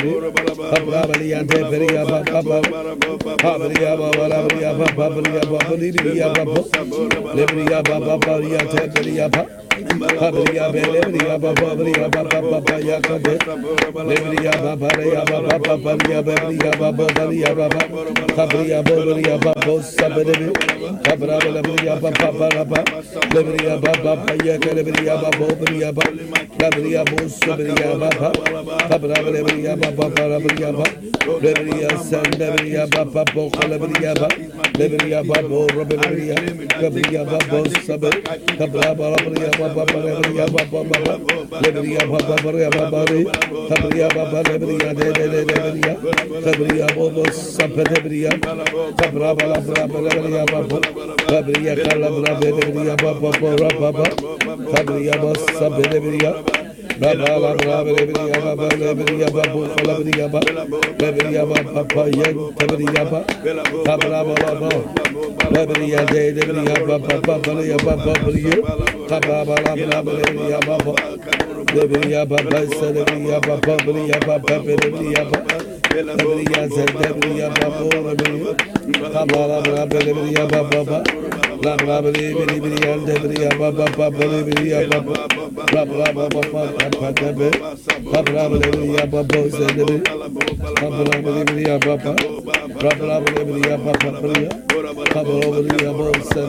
Abrabalia de Beria Papa, Pabria Babalaria Papalia Papalia Papa, Lebria Papalia Teberia Pabria Belebria Papalia Papa Yacabe, Lebria Paparia Papalia Beria Papalia Papa, Cabria Bolia Papa Sabebi, Cabrabria Papa, Lebria Papa Yacaberia Papalia Papa, Cabria Bosaberia Papa, Cabrabria Papa, Lebria Sandaria Papa, Calabria Papa, Lebria Papa, Roberia, Cabria Papa Sabe, Cabraba Papa, Lebria Papa, Lebria Papa, Cabria Papa, Lebria, Cabria Bobo Sapedebria, Cabraba Lebria Papa, Cabria Calabra, Lebria Papa, Cabria Bossa Bedebria. Baba Lebria Baba Lebria Babu Calabria Lebria Papa Yan Tabria Cabra Baba Lebria de Lebria Papa Papa Papa Cababa Lebria Baba Lebria Papa Lebria Papa Lebria Papa Lebria Zebria Babu Lebria Cabala Lebria Papa La Brabli Lebria Lebria Papa Papa Lebria Papa Lebria Papa Zebri Lebria Papa Lebria Papa Lebria